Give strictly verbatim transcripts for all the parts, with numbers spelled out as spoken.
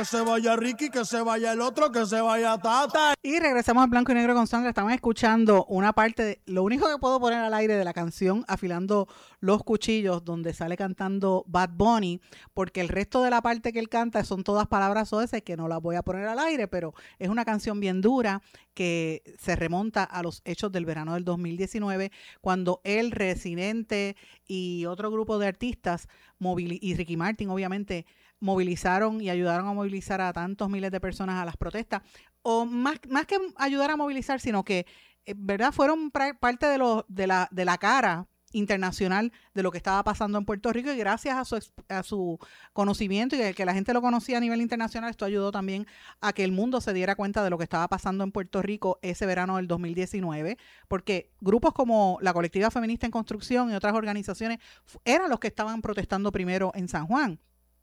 Que se vaya Ricky, que se vaya el otro, que se vaya Tata. Y regresamos al blanco y negro con Sandra. Estamos escuchando una parte, de, lo único que puedo poner al aire de la canción Afilando los Cuchillos, donde sale cantando Bad Bunny, porque el resto de la parte que él canta son todas palabras soeces que no las voy a poner al aire, pero es una canción bien dura que se remonta a los hechos del verano del dos mil diecinueve, cuando él, Residente y otro grupo de artistas, y Ricky Martin obviamente, movilizaron y ayudaron a movilizar a tantos miles de personas a las protestas, o más, más que ayudar a movilizar, sino que, eh, ¿verdad? Fueron pra- parte de, lo, de, la, de la cara internacional de lo que estaba pasando en Puerto Rico, y gracias a su, a su conocimiento y que la gente lo conocía a nivel internacional, esto ayudó también a que el mundo se diera cuenta de lo que estaba pasando en Puerto Rico ese verano del dos mil diecinueve, porque grupos como la Colectiva Feminista en Construcción y otras organizaciones eran los que estaban protestando primero en San Juan.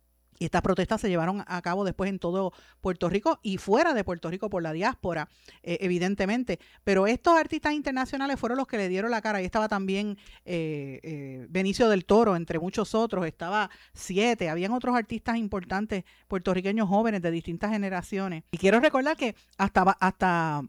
Y estas protestas se llevaron a cabo después en todo Puerto Rico y fuera de Puerto Rico por la diáspora, eh, evidentemente. Pero estos artistas internacionales fueron los que le dieron la cara. Ahí estaba también eh, eh, Benicio del Toro, entre muchos otros. Estaba Siete. Habían otros artistas importantes puertorriqueños jóvenes de distintas generaciones. Y quiero recordar que hasta... hasta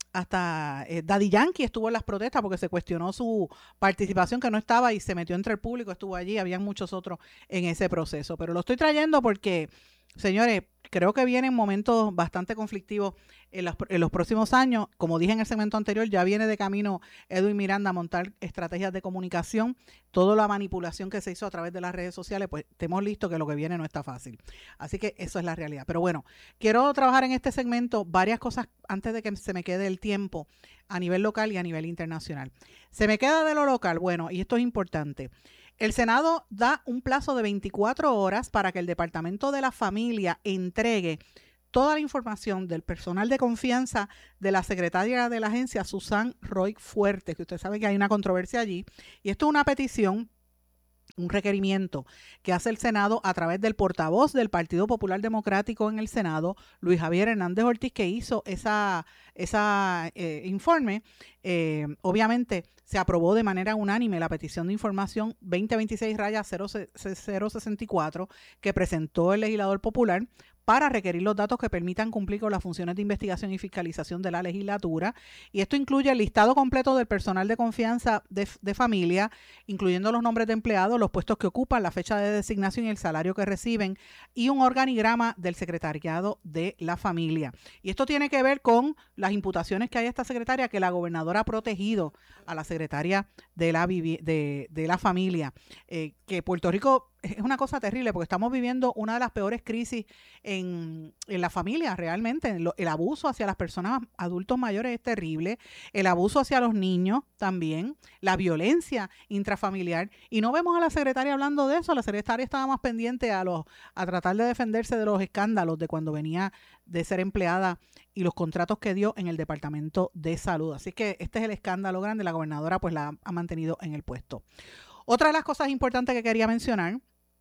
Hasta eh, Daddy Yankee estuvo en las protestas porque se cuestionó su participación, que no estaba, y se metió entre el público, estuvo allí, habían muchos otros en ese proceso. Pero lo estoy trayendo porque, señores, creo que vienen momentos bastante conflictivos en los, en los próximos años. Como dije en el segmento anterior, ya viene de camino Edwin Miranda a montar estrategias de comunicación. Toda la manipulación que se hizo a través de las redes sociales, pues estemos listos que lo que viene no está fácil. Así que eso es la realidad. Pero bueno, quiero trabajar en este segmento varias cosas antes de que se me quede el tiempo a nivel local y a nivel internacional. Se me queda de lo local, bueno, y esto es importante. El Senado da un plazo de veinticuatro horas para que el Departamento de la Familia entregue toda la información del personal de confianza de la secretaria de la agencia, Susan Roy Fuertes, que usted sabe que hay una controversia allí. Y esto es una petición, un requerimiento que hace el Senado a través del portavoz del Partido Popular Democrático en el Senado, Luis Javier Hernández Ortiz, que hizo esa, esa eh, informe. Eh, obviamente se aprobó de manera unánime la petición de información veinte veintiséis cero sesenta y cuatro que presentó el legislador popular para requerir los datos que permitan cumplir con las funciones de investigación y fiscalización de la legislatura. Y esto incluye el listado completo del personal de confianza de, de familia, incluyendo los nombres de empleados, los puestos que ocupan, la fecha de designación y el salario que reciben, y un organigrama del secretariado de la familia. Y esto tiene que ver con las imputaciones que hay a esta secretaria, que la gobernadora ha protegido a la secretaria de la, de, de la familia, eh, que Puerto Rico es una cosa terrible porque estamos viviendo una de las peores crisis en, en la familia realmente. El abuso hacia las personas adultos mayores es terrible, el abuso hacia los niños también, la violencia intrafamiliar, y no vemos a la secretaria hablando de eso. La secretaria estaba más pendiente a, los, a tratar de defenderse de los escándalos de cuando venía de ser empleada y los contratos que dio en el Departamento de Salud. Así que este es el escándalo grande. La gobernadora pues la ha mantenido en el puesto. Otra de las cosas importantes que quería mencionar,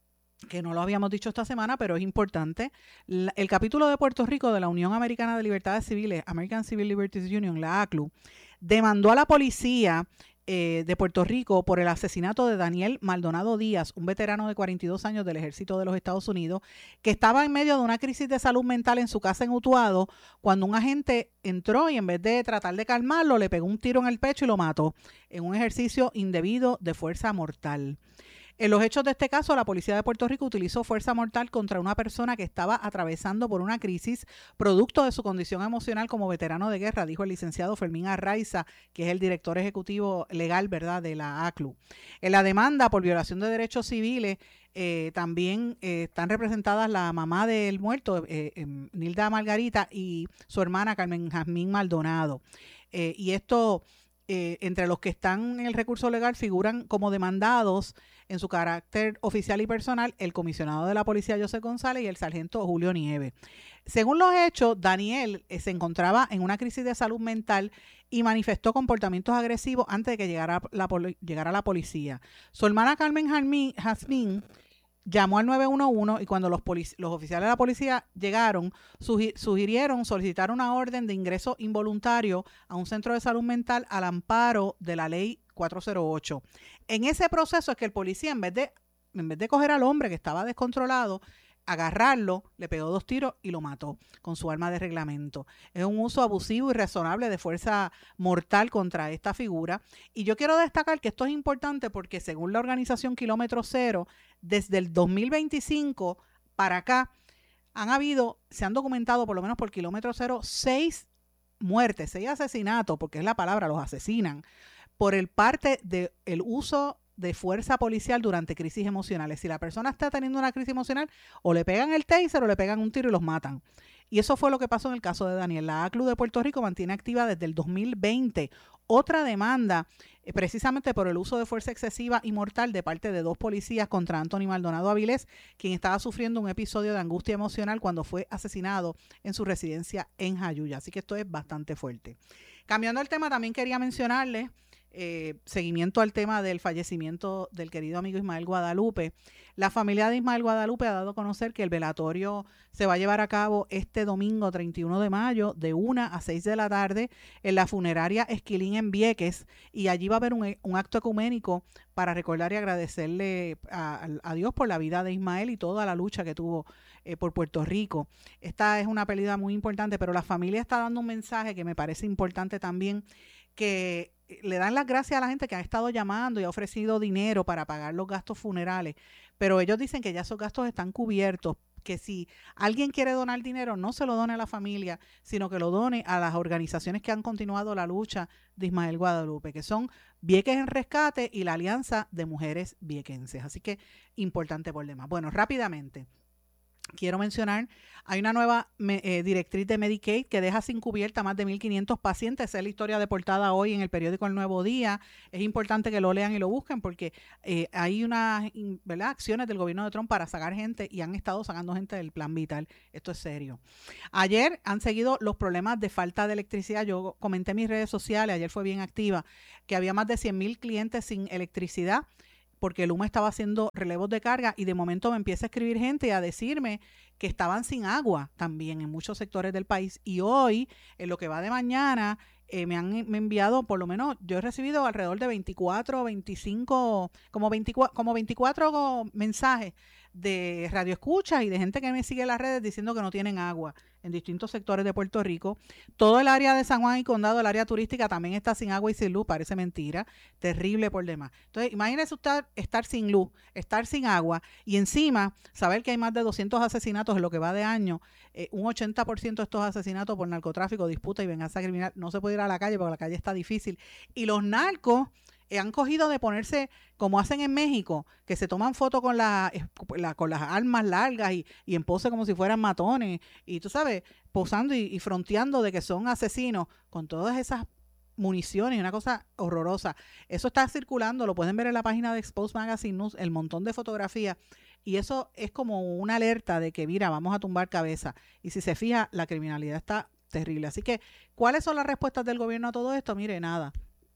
que no lo habíamos dicho esta semana, pero es importante, la, el capítulo de Puerto Rico de la Unión Americana de Libertades Civiles, American Civil Liberties Union, la A C L U, demandó a la policía eh, de Puerto Rico por el asesinato de Daniel Maldonado Díaz, un veterano de cuarenta y dos años del Ejército de los Estados Unidos, que estaba en medio de una crisis de salud mental en su casa en Utuado, cuando un agente entró y en vez de tratar de calmarlo, le pegó un tiro en el pecho y lo mató en un ejercicio indebido de fuerza mortal. En los hechos de este caso, la policía de Puerto Rico utilizó fuerza mortal contra una persona que estaba atravesando por una crisis producto de su condición emocional como veterano de guerra, dijo el licenciado Fermín Arraiza, que es el director ejecutivo legal, ¿verdad?, de la A C L U. En la demanda por violación de derechos civiles eh, también eh, están representadas la mamá del muerto, eh, eh, Nilda Margarita, y su hermana Carmen Jazmín Maldonado. Eh, y esto... Eh, entre los que están en el recurso legal figuran como demandados en su carácter oficial y personal el comisionado de la policía José González y el sargento Julio Nieves. Según los hechos, Daniel eh, se encontraba en una crisis de salud mental y manifestó comportamientos agresivos antes de que llegara la, llegara la policía. Su hermana Carmen Jazmín llamó al nueve uno uno y cuando los, los oficiales de la policía llegaron, sugi sugirieron solicitar una orden de ingreso involuntario a un centro de salud mental al amparo de la ley cuatrocientos ocho. En ese proceso es que el policía, en vez de, en vez de coger al hombre que estaba descontrolado, agarrarlo, le pegó dos tiros y lo mató con su arma de reglamento. Es un uso abusivo y irrazonable de fuerza mortal contra esta figura. Y yo quiero destacar que esto es importante porque según la organización Kilómetro Cero, desde el dos mil veinticinco para acá, han habido, se han documentado por lo menos por Kilómetro Cero, seis muertes, seis asesinatos, porque es la palabra, los asesinan, por el parte del uso de fuerza policial durante crisis emocionales. Si la persona está teniendo una crisis emocional, o le pegan el taser o le pegan un tiro y los matan. Y eso fue lo que pasó en el caso de Daniel. La A C L U de Puerto Rico mantiene activa desde el dos mil veinte otra demanda eh, precisamente por el uso de fuerza excesiva y mortal de parte de dos policías contra Anthony Maldonado Avilés, quien estaba sufriendo un episodio de angustia emocional cuando fue asesinado en su residencia en Jayuya. Así que esto es bastante fuerte. Cambiando el tema, también quería mencionarles Eh, seguimiento al tema del fallecimiento del querido amigo Ismael Guadalupe. La familia de Ismael Guadalupe ha dado a conocer que el velatorio se va a llevar a cabo este domingo treinta y uno de mayo de una a seis de la tarde en la funeraria Esquilín en Vieques, y allí va a haber un, un acto ecuménico para recordar y agradecerle a, a Dios por la vida de Ismael y toda la lucha que tuvo eh, por Puerto Rico. Esta es una pérdida muy importante, pero la familia está dando un mensaje que me parece importante también, que le dan las gracias a la gente que ha estado llamando y ha ofrecido dinero para pagar los gastos funerales, pero ellos dicen que ya esos gastos están cubiertos, que si alguien quiere donar dinero, no se lo done a la familia, sino que lo done a las organizaciones que han continuado la lucha de Ismael Guadalupe, que son Vieques en Rescate y la Alianza de Mujeres Viequenses. Así que importante por demás. Bueno, rápidamente quiero mencionar, hay una nueva me, eh, directriz de Medicaid que deja sin cubierta más de mil quinientos pacientes. Esa es la historia de portada hoy en el periódico El Nuevo Día. Es importante que lo lean y lo busquen porque eh, hay unas ¿verdad? acciones del gobierno de Trump para sacar gente, y han estado sacando gente del plan vital. Esto es serio. Ayer han seguido los problemas de falta de electricidad. Yo comenté en mis redes sociales, ayer fue bien activa, que había más de cien mil clientes sin electricidad porque el Luma estaba haciendo relevos de carga, y de momento me empieza a escribir gente a decirme que estaban sin agua también en muchos sectores del país. Y hoy, en lo que va de mañana, eh, me han me enviado, por lo menos yo he recibido alrededor de veinticuatro, veinticinco, como veinticuatro, como veinticuatro mensajes de radioescuchas y de gente que me sigue en las redes diciendo que no tienen agua en distintos sectores de Puerto Rico. Todo el área de San Juan y Condado, el área turística, también está sin agua y sin luz. Parece mentira, terrible por demás. Entonces, imagínese usted estar sin luz, estar sin agua, y encima saber que hay más de doscientos asesinatos en lo que va de año, eh, un ochenta por ciento de estos asesinatos por narcotráfico, disputa y venganza criminal. No se puede ir a la calle porque la calle está difícil. Y los narcos eh, han cogido de ponerse, como hacen en México, que se toman fotos con, la, la, con las armas largas y, y en pose como si fueran matones, y tú sabes, posando y, y fronteando de que son asesinos con todas esas municiones, una cosa horrorosa. Eso está circulando, lo pueden ver en la página de Expose Magazine News, el montón de fotografías, y eso es como una alerta de que, mira, vamos a tumbar cabeza. Y si se fija, la criminalidad está terrible. Así que, ¿cuáles son las respuestas del gobierno a todo esto? Mire, nada.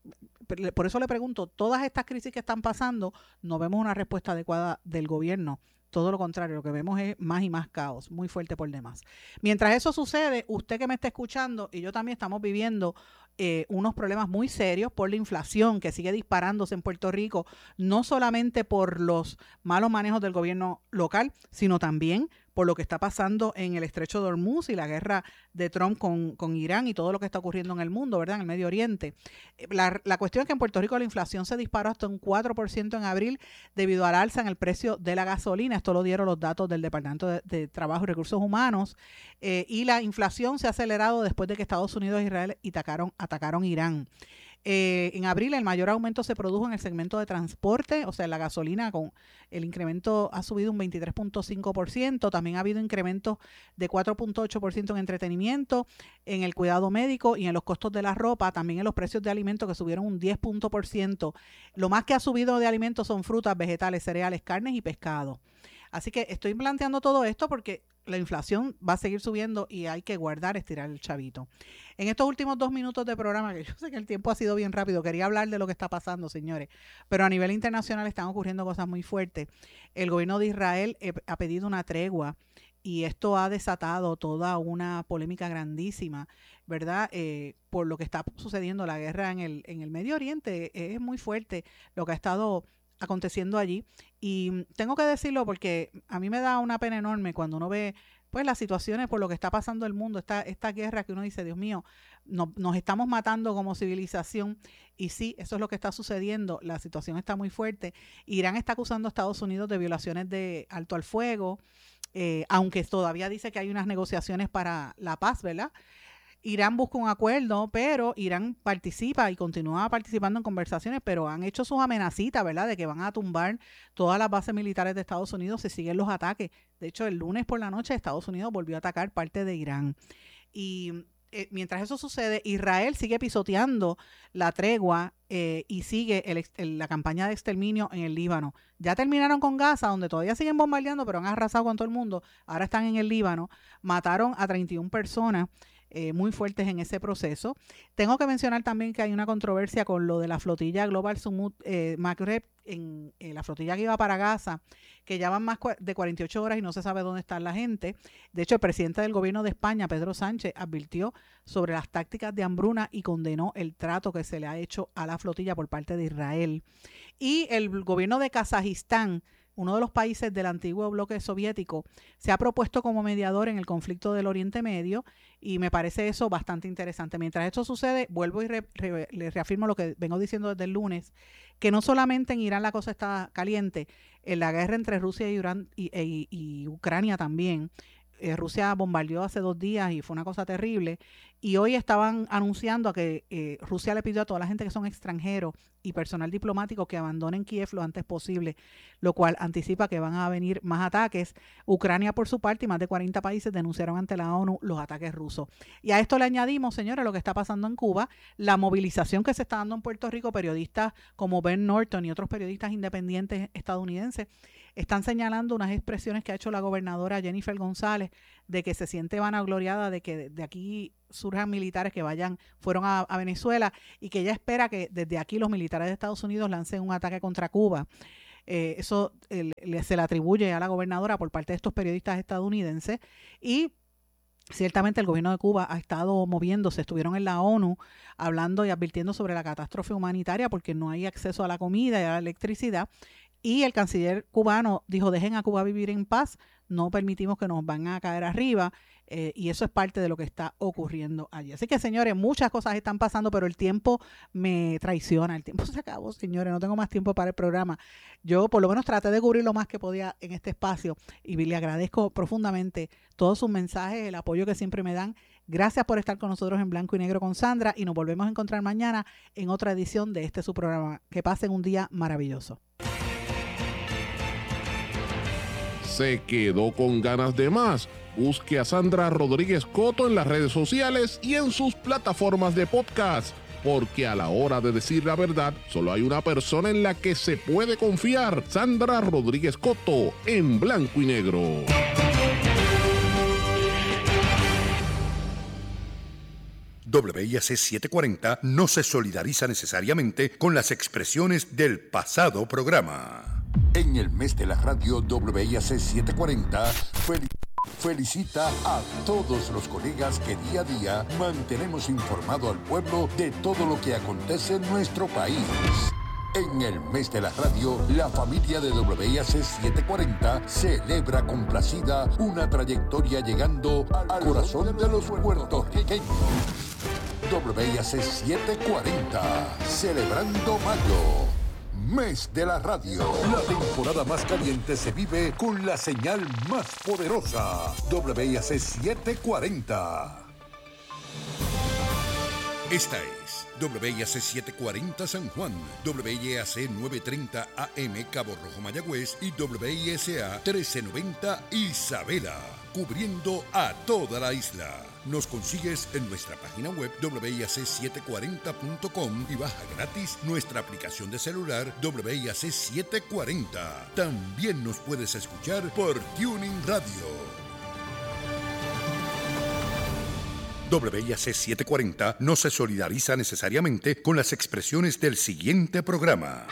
Por eso le pregunto, todas estas crisis que están pasando, no vemos una respuesta adecuada del gobierno. Todo lo contrario, lo que vemos es más y más caos, muy fuerte por demás. Mientras eso sucede, usted que me está escuchando y yo también estamos viviendo eh, unos problemas muy serios por la inflación que sigue disparándose en Puerto Rico, no solamente por los malos manejos del gobierno local, sino también por lo que está pasando en el Estrecho de Hormuz y la guerra de Trump con, con Irán y todo lo que está ocurriendo en el mundo, ¿verdad? En el Medio Oriente. La, la cuestión es que en Puerto Rico la inflación se disparó hasta un cuatro por ciento en abril debido al alza en el precio de la gasolina. Esto lo dieron los datos del Departamento de, de Trabajo y Recursos Humanos. Eh, y la inflación se ha acelerado después de que Estados Unidos e Israel atacaron, atacaron Irán. Eh, en abril el mayor aumento se produjo en el segmento de transporte, o sea, la gasolina, con el incremento ha subido un veintitrés punto cinco por ciento. También ha habido incrementos de cuatro punto ocho por ciento en entretenimiento, en el cuidado médico y en los costos de la ropa, también en los precios de alimentos que subieron un diez por ciento. Lo más que ha subido de alimentos son frutas, vegetales, cereales, carnes y pescado. Así que estoy planteando todo esto porque la inflación va a seguir subiendo y hay que guardar, estirar el chavito. En estos últimos dos minutos de programa, que yo sé que el tiempo ha sido bien rápido, quería hablar de lo que está pasando, señores, pero a nivel internacional están ocurriendo cosas muy fuertes. El gobierno de Israel eh, ha pedido una tregua y esto ha desatado toda una polémica grandísima, ¿verdad? Eh, por lo que está sucediendo, la guerra en el, en el Medio Oriente. Es muy fuerte lo que ha estado aconteciendo allí. Y tengo que decirlo porque a mí me da una pena enorme cuando uno ve pues las situaciones por lo que está pasando el mundo, esta, esta guerra que uno dice, Dios mío, no, nos estamos matando como civilización, y sí, eso es lo que está sucediendo, la situación está muy fuerte. Irán está acusando a Estados Unidos de violaciones de alto al fuego, eh, aunque todavía dice que hay unas negociaciones para la paz, ¿verdad? Irán busca un acuerdo, pero Irán participa y continúa participando en conversaciones, pero han hecho sus amenacitas, ¿verdad?, de que van a tumbar todas las bases militares de Estados Unidos si siguen los ataques. De hecho, el lunes por la noche Estados Unidos volvió a atacar parte de Irán. Y eh, mientras eso sucede, Israel sigue pisoteando la tregua eh, y sigue el, el, la campaña de exterminio en el Líbano. Ya terminaron con Gaza, donde todavía siguen bombardeando, pero han arrasado con todo el mundo. Ahora están en el Líbano. Mataron a treinta y una personas. Eh, muy fuertes en ese proceso. Tengo que mencionar también que hay una controversia con lo de la flotilla Global Sumut eh, Maghreb, en, en la flotilla que iba para Gaza, que ya van más de cuarenta y ocho horas y no se sabe dónde está la gente. De hecho, el presidente del gobierno de España, Pedro Sánchez, advirtió sobre las tácticas de hambruna y condenó el trato que se le ha hecho a la flotilla por parte de Israel. Y el gobierno de Kazajistán, uno de los países del antiguo bloque soviético, se ha propuesto como mediador en el conflicto del Oriente Medio, y me parece eso bastante interesante. Mientras esto sucede, vuelvo y re, re, le reafirmo lo que vengo diciendo desde el lunes, que no solamente en Irán la cosa está caliente, en la guerra entre Rusia y, Irán, y, y, y Ucrania también. Eh, Rusia bombardeó hace dos días y fue una cosa terrible, y hoy estaban anunciando a que eh, Rusia le pidió a toda la gente que son extranjeros y personal diplomático que abandonen Kiev lo antes posible, lo cual anticipa que van a venir más ataques. Ucrania, por su parte, y más de cuarenta países denunciaron ante la ONU los ataques rusos. Y a esto le añadimos, señores, lo que está pasando en Cuba, la movilización que se está dando en Puerto Rico. Periodistas como Ben Norton y otros periodistas independientes estadounidenses están señalando unas expresiones que ha hecho la gobernadora Jennifer González de que se siente vanagloriada de que de aquí surjan militares que vayan, fueron a, a Venezuela, y que ella espera que desde aquí los militares de Estados Unidos lancen un ataque contra Cuba. Eh, eso eh, le, se le atribuye a la gobernadora por parte de estos periodistas estadounidenses, y ciertamente el gobierno de Cuba ha estado moviéndose. Estuvieron en la ONU hablando y advirtiendo sobre la catástrofe humanitaria porque no hay acceso a la comida y a la electricidad. Y el canciller cubano dijo, dejen a Cuba vivir en paz, no permitimos que nos van a caer arriba, eh, y eso es parte de lo que está ocurriendo allí. Así que, señores, muchas cosas están pasando, pero el tiempo me traiciona, el tiempo se acabó, señores, no tengo más tiempo para el programa. Yo por lo menos traté de cubrir lo más que podía en este espacio, y le agradezco profundamente todos sus mensajes, el apoyo que siempre me dan. Gracias por estar con nosotros en Blanco y Negro con Sandra, y nos volvemos a encontrar mañana en otra edición de este su programa. Que pasen un día maravilloso. ¿Se quedó con ganas de más? Busque a Sandra Rodríguez Coto en las redes sociales y en sus plataformas de podcast, porque a la hora de decir la verdad, solo hay una persona en la que se puede confiar: Sandra Rodríguez Coto, en Blanco y Negro. W I A C setecientos cuarenta no se solidariza necesariamente con las expresiones del pasado programa. En el mes de la radio, W I A C setecientos cuarenta fel- felicita a todos los colegas que día a día mantenemos informado al pueblo de todo lo que acontece en nuestro país. En el mes de la radio, la familia de W I A C setecientos cuarenta celebra complacida una trayectoria llegando al corazón de los puertorriqueños. W I A C setecientos cuarenta, celebrando mayo. Mes de la radio. La temporada más caliente se vive con la señal más poderosa. W I A C setecientos cuarenta. Esta es W I A C setecientos cuarenta San Juan, W I A C novecientos treinta A M Cabo Rojo Mayagüez y W I S A trece noventa Isabela, cubriendo a toda la isla. Nos consigues en nuestra página web W I A C setecientos cuarenta punto com y baja gratis nuestra aplicación de celular W I A C setecientos cuarenta. También nos puedes escuchar por Tuning Radio. W I A C setecientos cuarenta no se solidariza necesariamente con las expresiones del siguiente programa.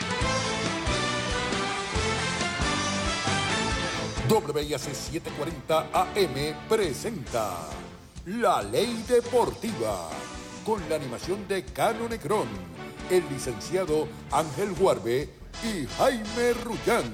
W I A C setecientos cuarenta A M presenta La Ley Deportiva, con la animación de Cano Negrón, el licenciado Ángel Huarbe y Jaime Rullán.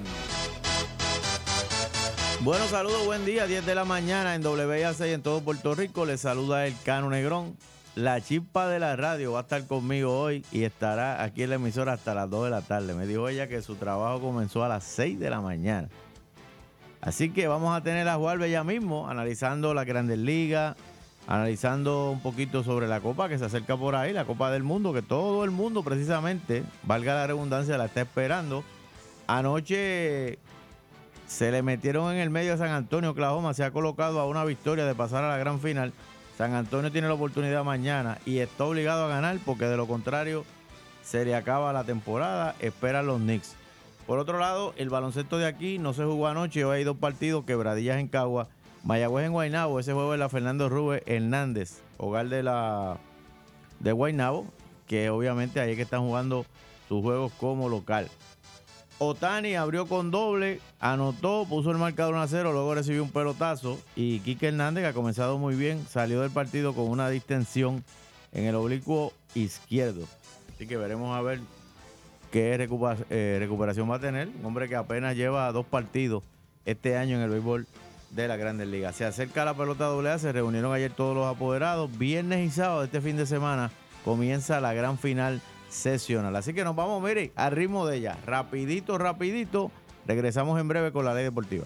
Bueno, saludos, buen día, diez de la mañana en W A C y en todo Puerto Rico. Les saluda el Cano Negrón. La chispa de la radio va a estar conmigo hoy y estará aquí en la emisora hasta las dos de la tarde. Me dijo ella que su trabajo comenzó a las seis de la mañana. Así que vamos a tener a Juárez ya mismo, analizando las Grandes Ligas, analizando un poquito sobre la Copa que se acerca por ahí, la Copa del Mundo, que todo el mundo precisamente, valga la redundancia, la está esperando. Anoche se le metieron en el medio a San Antonio, Oklahoma, se ha colocado a una victoria de pasar a la gran final. San Antonio tiene la oportunidad mañana y está obligado a ganar porque de lo contrario se le acaba la temporada, esperan los Knicks. Por otro lado, el baloncesto de aquí no se jugó anoche, hoy hay dos partidos, Quebradillas en Cagua, Mayagüez en Guaynabo, ese juego es la Fernando Rubén Hernández, hogar de la de Guaynabo, que obviamente ahí es que están jugando sus juegos como local. Otani abrió con doble, anotó, puso el marcador uno a cero, luego recibió un pelotazo y Quique Hernández, que ha comenzado muy bien, salió del partido con una distensión en el oblicuo izquierdo. Así que veremos a ver qué recupera- eh, recuperación va a tener. Un hombre que apenas lleva dos partidos este año en el béisbol de las Grandes Ligas. Se acerca la pelota doble A, se reunieron ayer todos los apoderados. Viernes y sábado de este fin de semana comienza la gran final sesional. Así que nos vamos, mire, al ritmo de ella. Rapidito, rapidito. Regresamos en breve con la Ley Deportiva.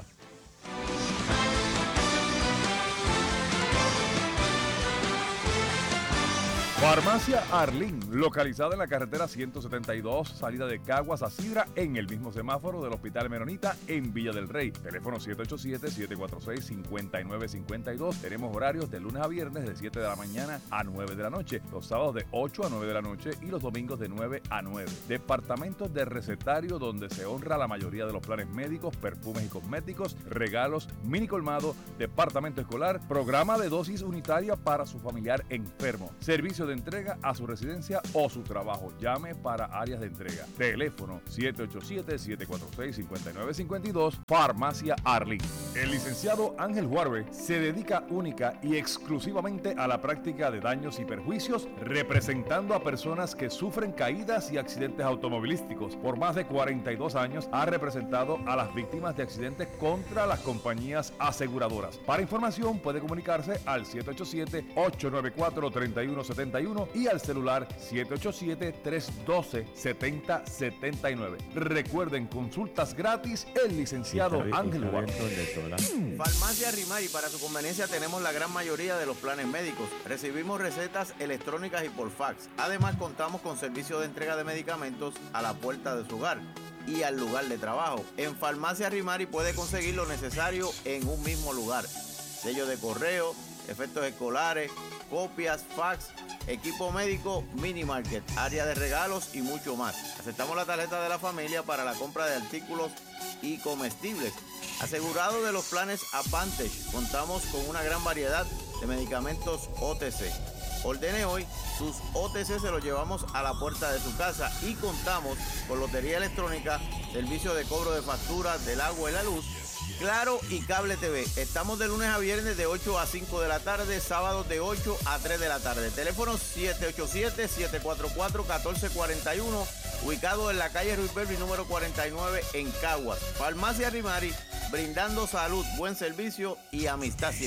Farmacia Arlín, localizada en la carretera ciento setenta y dos, salida de Caguas a Sidra, en el mismo semáforo del Hospital Menonita en Villa del Rey. Teléfono siete ocho siete, siete cuatro seis, cinco nueve cinco dos. Tenemos horarios de lunes a viernes de siete de la mañana a nueve de la noche, los sábados de ocho a nueve de la noche y los domingos de nueve a nueve. Departamento de recetario donde se honra la mayoría de los planes médicos, perfumes y cosméticos, regalos, mini colmado, departamento escolar, programa de dosis unitaria para su familiar enfermo, servicio de entrega a su residencia o su trabajo. Llame para áreas de entrega. Teléfono siete ocho siete, siete cuatro seis, cinco nueve cinco dos. Farmacia Arlín. El licenciado Ángel Juárez se dedica única y exclusivamente a la práctica de daños y perjuicios, representando a personas que sufren caídas y accidentes automovilísticos. Por más de cuarenta y dos años ha representado a las víctimas de accidentes contra las compañías aseguradoras. Para información puede comunicarse al siete ocho siete, ocho nueve cuatro, tres uno siete uno y al celular siete ocho siete, tres uno dos, siete cero siete nueve. Recuerden, consultas gratis, el licenciado Ángel Juárez. Farmacia Rimari, para su conveniencia tenemos la gran mayoría de los planes médicos. Recibimos recetas electrónicas y por fax. Además contamos con servicio de entrega de medicamentos a la puerta de su hogar y al lugar de trabajo. En Farmacia Rimari puede conseguir lo necesario en un mismo lugar. Sello de correo, efectos escolares, copias, fax, equipo médico, mini market, área de regalos y mucho más. Aceptamos la tarjeta de la familia para la compra de artículos y comestibles. Asegurado de los planes Advantage, contamos con una gran variedad de medicamentos O T C. Ordene hoy, sus O T C se los llevamos a la puerta de su casa y contamos con lotería electrónica, servicio de cobro de facturas del agua y la luz, Claro y Cable T V. Estamos de lunes a viernes de ocho a cinco de la tarde, sábados de ocho a tres de la tarde. Teléfono siete ocho siete, siete cuatro cuatro, uno cuatro cuatro uno, ubicado en la calle Ruiz Belvi número cuarenta y nueve en Caguas. Farmacia Rimari, brindando salud, buen servicio y amistad siempre.